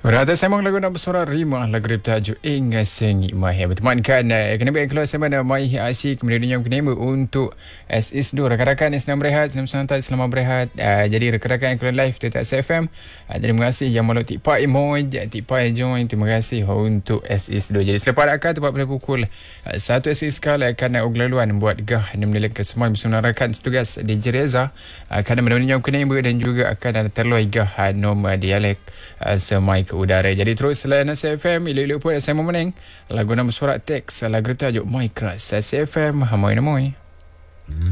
Berada sembang lagu nak bersuara Rimah lagu bertajuk Ingat Sengi Mai. Bertemankan kena baik keluar sembang Mai Asyik kemudian yang kena untuk SIS 2 rakan-rakan yang sedang berehat, sedang santai selamat berehat. Jadi rakan-rakan yang keluar live dekat SFM. Jadi terima kasih yang malu tipai moj, tipai join. Terima kasih untuk SIS 2. Jadi selepas akan tepat pada pukul 1 SIS kala akan uglaluan buat gah dan menilai kesemuan bersama rakan setugas di Jereza. Akan menemani yang kena dan juga akan ada terloi gah nombor dialek semai ke udara. Jadi terus selain SFM ilu-ilu pun saya memenang lagu nama surat teks lagu tajuk My Crush SFM Hamoy Namoy.